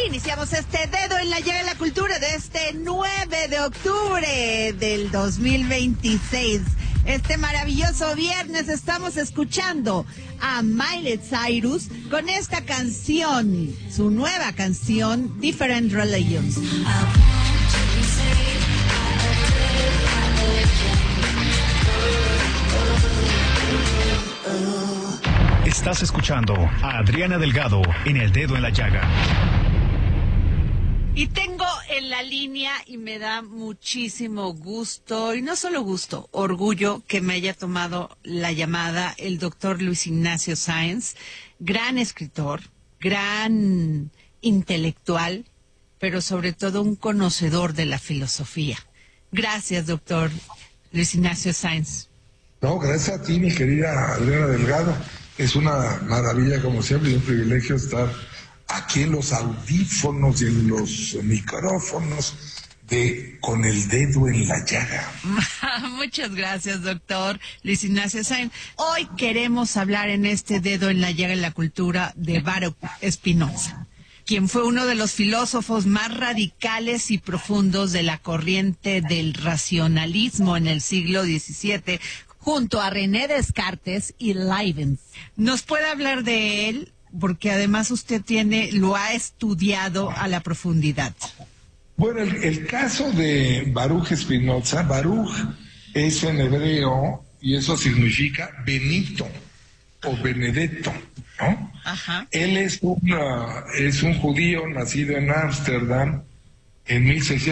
Iniciamos este dedo en la llaga de la cultura de este 9 de octubre del 2026. Este maravilloso viernes estamos escuchando a Miley Cyrus con esta canción, su nueva canción, Different Religions. Estás escuchando a Adriana Delgado en El Dedo en la Llaga. Y tengo en la línea y me da muchísimo gusto, y no solo gusto, orgullo que me haya tomado la llamada el doctor Luis Ignacio Sáenz, gran escritor, gran intelectual, pero sobre todo un conocedor de la filosofía. Gracias, doctor Luis Ignacio Sáenz. No, gracias a ti, mi querida Adriana Delgado. Es una maravilla, como siempre, y un privilegio estar aquí en los audífonos y en los micrófonos de Con el Dedo en la Llaga. Muchas gracias, doctor Luis Ignacio Sáenz. Hoy queremos hablar en este Dedo en la Llaga en la cultura de Baruch Spinoza, quien fue uno de los filósofos más radicales y profundos de la corriente del racionalismo en el siglo XVII, junto a René Descartes y Leibniz. ¿Nos puede hablar de él? Porque además usted lo ha estudiado a la profundidad. Bueno, el caso de Baruch Spinoza, Baruch es en hebreo y eso significa Benito o Benedetto, ¿no? Ajá. Él es un judío nacido en Ámsterdam en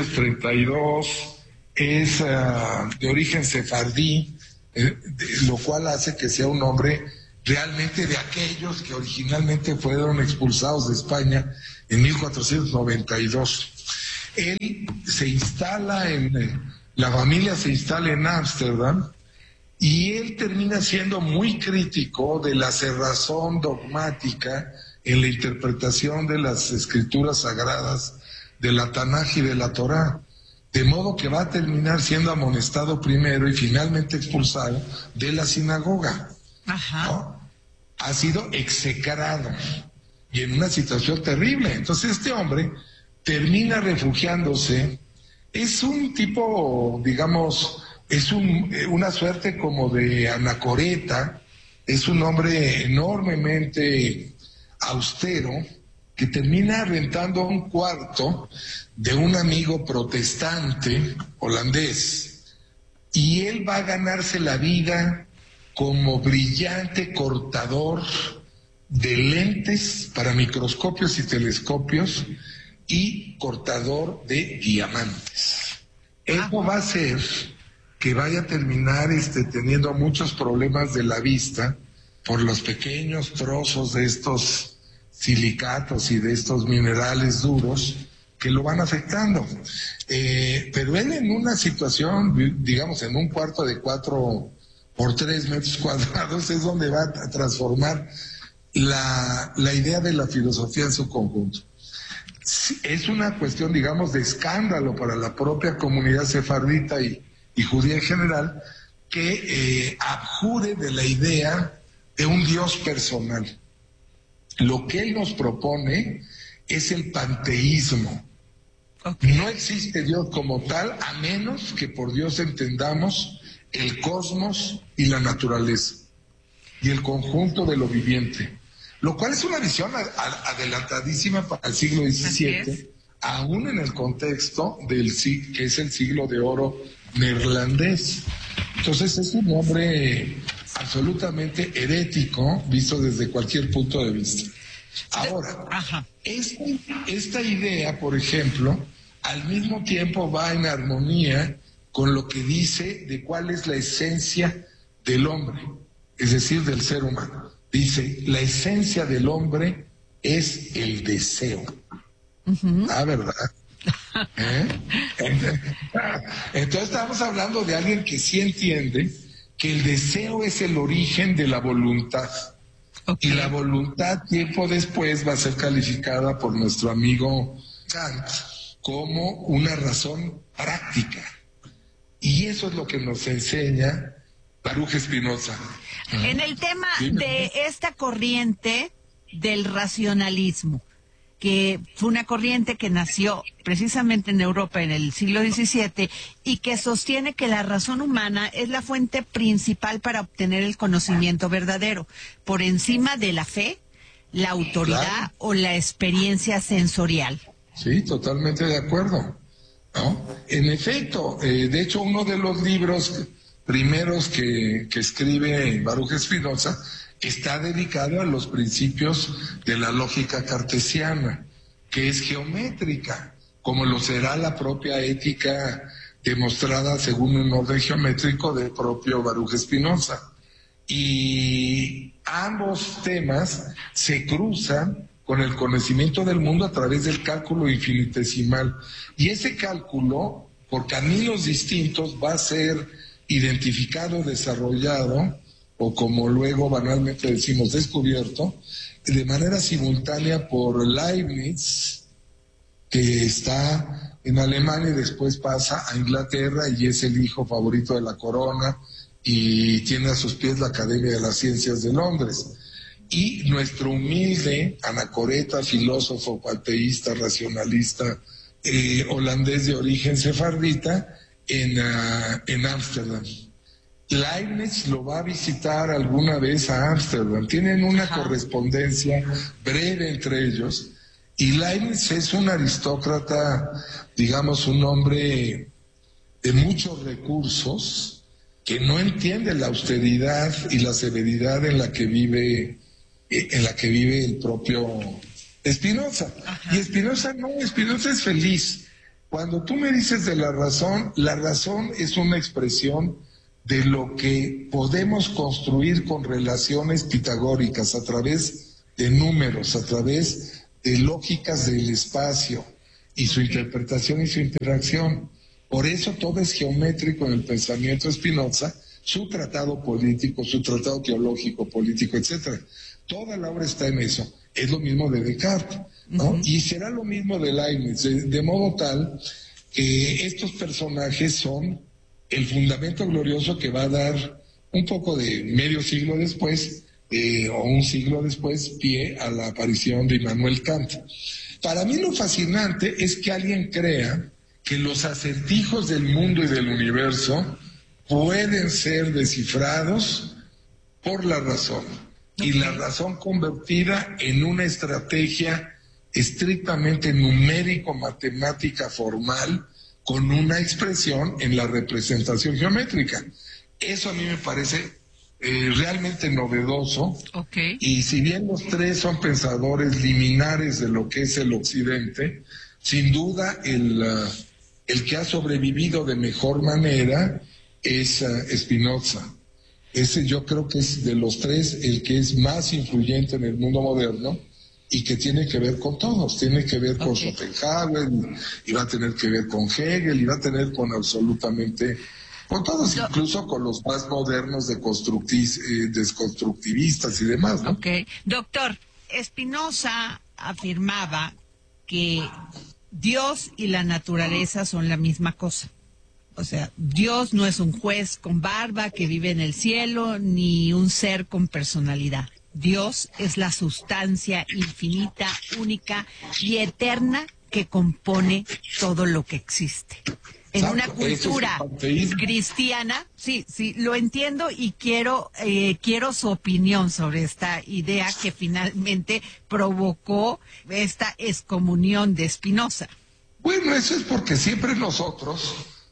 1632, es de origen sefardí, lo cual hace que sea un hombre realmente de aquellos que originalmente fueron expulsados de España en 1492. Él se instala la familia se instala en Ámsterdam y él termina siendo muy crítico de la cerrazón dogmática en la interpretación de las escrituras sagradas de la Tanaj y de la Torá. De modo que va a terminar siendo amonestado primero y finalmente expulsado de la sinagoga. Ajá. ¿No? Ha sido execrado y en una situación terrible. Entonces este hombre termina refugiándose. Es un tipo, digamos, es una suerte como de anacoreta. Es un hombre enormemente austero que termina rentando un cuarto de un amigo protestante holandés, y él va a ganarse la vida como brillante cortador de lentes para microscopios y telescopios y cortador de diamantes. Eso va a hacer que vaya a terminar teniendo muchos problemas de la vista por los pequeños trozos de estos silicatos y de estos minerales duros que lo van afectando. Pero él en una situación, digamos, en un cuarto de 4 por 3 metros cuadrados, es donde va a transformar la idea de la filosofía en su conjunto. Es una cuestión, digamos, de escándalo para la propia comunidad sefardita y judía en general, que abjure de la idea de un Dios personal. Lo que él nos propone es el panteísmo. Okay. No existe Dios como tal, a menos que por Dios entendamos el cosmos y la naturaleza y el conjunto de lo viviente, lo cual es una visión adelantadísima para el siglo XVII, aún en el contexto que es el siglo de oro neerlandés. Entonces es un hombre absolutamente herético visto desde cualquier punto de vista. Ahora, esta idea, por ejemplo, al mismo tiempo va en armonía con lo que dice de cuál es la esencia del hombre, es decir, del ser humano. Dice, la esencia del hombre es el deseo. Uh-huh. Ah, ¿verdad? Entonces estamos hablando de alguien que sí entiende que el deseo es el origen de la voluntad. Okay. Y la voluntad tiempo después va a ser calificada por nuestro amigo Kant como una razón práctica. Y eso es lo que nos enseña Baruch Spinoza. En el tema de esta corriente del racionalismo, que fue una corriente que nació precisamente en Europa en el siglo XVII y que sostiene que la razón humana es la fuente principal para obtener el conocimiento verdadero, por encima de la fe, la autoridad Claro. o la experiencia sensorial. Sí, totalmente de acuerdo, ¿no? En efecto, de hecho, uno de los libros primeros que escribe Baruch Spinoza está dedicado a los principios de la lógica cartesiana, que es geométrica, como lo será la propia ética demostrada según un orden geométrico del propio Baruch Spinoza. Y ambos temas se cruzan con el conocimiento del mundo a través del cálculo infinitesimal. Y ese cálculo, por caminos distintos, va a ser identificado, desarrollado, o como luego banalmente decimos, descubierto, de manera simultánea por Leibniz, que está en Alemania y después pasa a Inglaterra y es el hijo favorito de la corona y tiene a sus pies la Academia de las Ciencias de Londres. Y nuestro humilde anacoreta, filósofo, panteísta, racionalista, holandés de origen sefardita, en Ámsterdam. Leibniz lo va a visitar alguna vez a Ámsterdam. Tienen una correspondencia breve entre ellos. Y Leibniz es un aristócrata, digamos, un hombre de muchos recursos, que no entiende la austeridad y la severidad en la que vive el propio Spinoza. Y Spinoza no, Spinoza es feliz. Cuando tú me dices de la razón es una expresión de lo que podemos construir con relaciones pitagóricas a través de números, a través de lógicas del espacio y su interpretación y su interacción. Por eso todo es geométrico en el pensamiento de Spinoza, su tratado político, su tratado teológico, político, etcétera. Toda la obra está en eso. Es lo mismo de Descartes, ¿no? Y será lo mismo de Leibniz, de modo tal que estos personajes son el fundamento glorioso que va a dar un poco de medio siglo después, o un siglo después, pie a la aparición de Immanuel Kant. Para mí lo fascinante es que alguien crea que los acertijos del mundo y del universo pueden ser descifrados por la razón, y la razón convertida en una estrategia estrictamente numérico-matemática formal, con una expresión en la representación geométrica. Eso a mí me parece realmente novedoso. Y si bien los tres son pensadores liminares de lo que es el Occidente, sin duda el que ha sobrevivido de mejor manera es Spinoza. Ese yo creo que es de los tres el que es más influyente en el mundo moderno y que tiene que ver con todos, tiene que ver con Schopenhauer, y va a tener que ver con Hegel, y va a tener con absolutamente, con todos, incluso con los más modernos desconstructivistas y demás, ¿no? Doctor, Spinoza afirmaba que Dios y la naturaleza son la misma cosa. O sea, Dios no es un juez con barba que vive en el cielo, ni un ser con personalidad. Dios es la sustancia infinita, única y eterna que compone todo lo que existe. En una cultura cristiana, sí, lo entiendo y quiero su opinión sobre esta idea que finalmente provocó esta excomunión de Spinoza. Bueno, eso es porque siempre nosotros,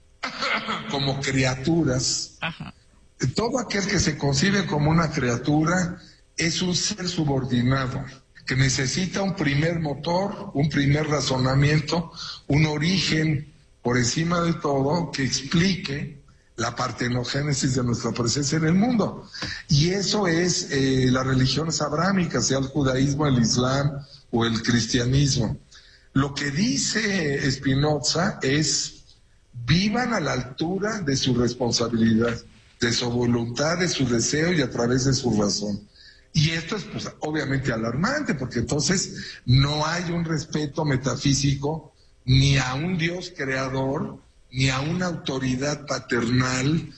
como criaturas, todo aquel que se concibe como una criatura es un ser subordinado, que necesita un primer motor, un primer razonamiento, un origen por encima de todo que explique la partenogénesis de nuestra presencia en el mundo. Y eso es las religiones abrámicas, sea el judaísmo, el islam o el cristianismo. Lo que dice Spinoza es: vivan a la altura de su responsabilidad, de su voluntad, de su deseo y a través de su razón. Y esto es, pues, obviamente alarmante, porque entonces no hay un respeto metafísico ni a un Dios creador, ni a una autoridad paternal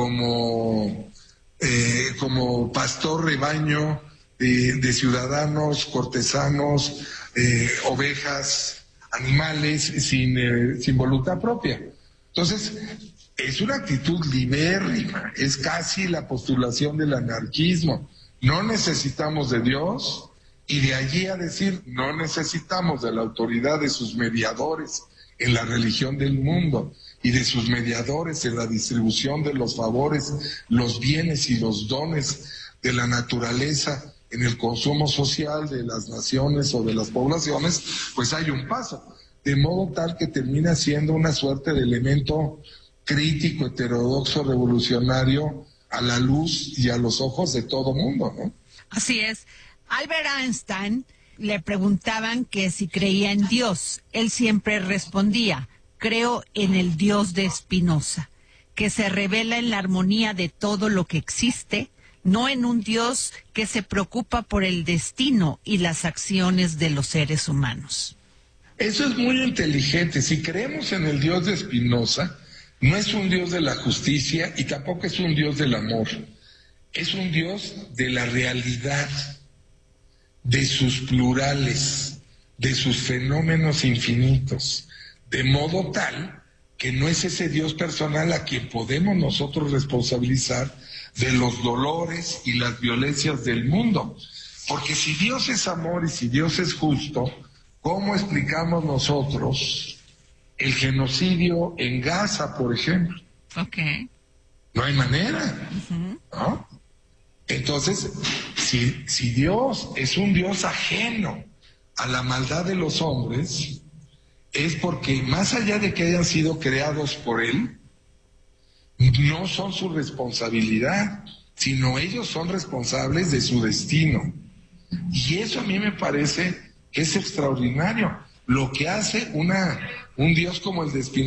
como pastor rebaño de ciudadanos, cortesanos, ovejas, animales sin voluntad propia. Entonces, es una actitud libérrima, es casi la postulación del anarquismo. No necesitamos de Dios, y de allí a decir, no necesitamos de la autoridad de sus mediadores en la religión del mundo y de sus mediadores en la distribución de los favores, los bienes y los dones de la naturaleza en el consumo social de las naciones o de las poblaciones, pues hay un paso, de modo tal que termina siendo una suerte de elemento crítico, heterodoxo, revolucionario a la luz y a los ojos de todo mundo, ¿no? Así es. Albert Einstein le preguntaban que si creía en Dios. Él siempre respondía, creo en el Dios de Spinoza, que se revela en la armonía de todo lo que existe, no en un Dios que se preocupa por el destino y las acciones de los seres humanos. Eso es muy inteligente. Si creemos en el Dios de Spinoza, no es un Dios de la justicia y tampoco es un Dios del amor. Es un Dios de la realidad, de sus plurales, de sus fenómenos infinitos, de modo tal que no es ese Dios personal a quien podemos nosotros responsabilizar de los dolores y las violencias del mundo. Porque si Dios es amor y si Dios es justo, ¿cómo explicamos nosotros el genocidio en Gaza, por ejemplo? Okay. No hay manera, ¿no? Entonces, si Dios es un Dios ajeno a la maldad de los hombres, es porque más allá de que hayan sido creados por Él, no son su responsabilidad, sino ellos son responsables de su destino. Y eso a mí me parece que es extraordinario. Lo que hace un Dios como el de Spinoza